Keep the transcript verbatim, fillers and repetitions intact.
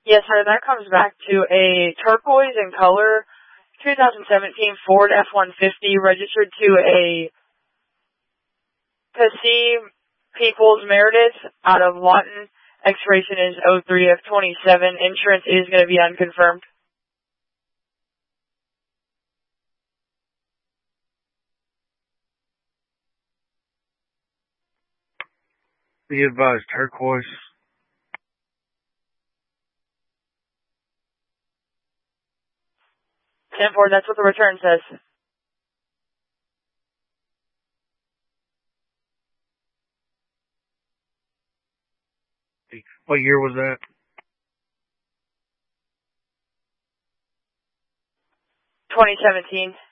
Yes, sir, that comes back to a turquoise in color, two thousand seventeen Ford F one fifty, registered to a Cassie Peoples Meredith out of Lawton. Expiration is oh three of twenty-seven. Insurance is going to be unconfirmed. Be advised, turquoise. ten four, that's what the return says. What year was that? twenty seventeen.